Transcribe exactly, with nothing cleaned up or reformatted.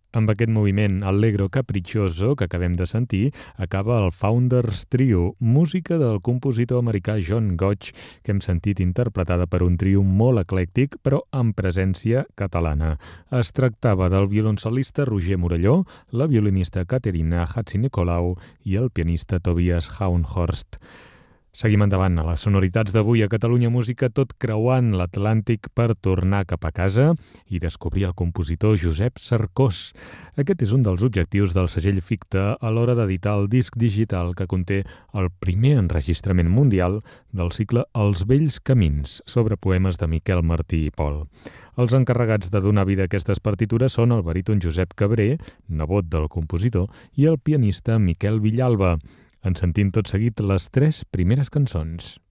Amb aquest moviment allegro capriccioso que acabem de sentir, acaba el Founders Trio, música del compositor americà John Gotch, que hem sentit interpretada per un trio molt eclèctic, però amb presència catalana. Es tractava del violoncel·lista Roger Morelló, la violinista Caterina Hatzinikolaou i el pianista Tobias Hauenhorst. Seguim endavant a les sonoritats d'avui a Catalunya Música, tot creuant l'Atlàntic per tornar cap a casa i descobrir el compositor Josep Cercós. Aquest és un dels objectius del segell Ficta a l'hora d'editar el disc digital que conté el primer enregistrament mundial del cicle Els vells camins, sobre poemes de Miquel Martí i Pol. Els encarregats de donar vida a aquestes partitures són el baríton Josep Cabré, nebot del compositor, i el pianista Miquel Villalba. En sentim tot seguit les tres primeres cançons.